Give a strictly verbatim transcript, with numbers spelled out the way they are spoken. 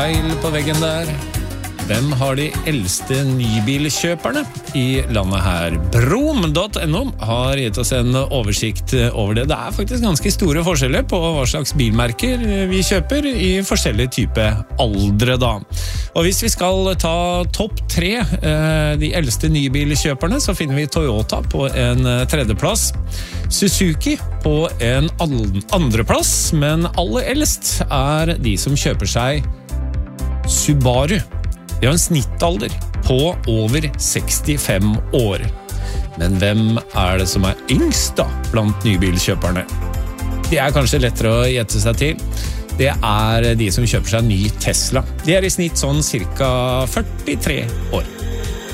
Feil på veggen der. Hvem har de eldste nybilkjøperne i landet her? Brom punktum no har gitt oss en oversikt over det. Det er faktisk ganske store forskjeller på hva slags bilmerker vi kjøper i forskjellige type aldre da. Og hvis vi skal ta topp tre, de eldste nybilkjøperne, så finner vi Toyota på en tredjeplass, Suzuki på en andreplass, men aller eldst er de som kjøper seg Subaru. De har en snittalder på over sekstifem år. Men hvem er det som er yngst da, blant nybilkjøperne? Det er kanskje lettere å gjette seg til. Det er de som kjøper seg ny Tesla. De er i snitt sånn cirka førtitre år.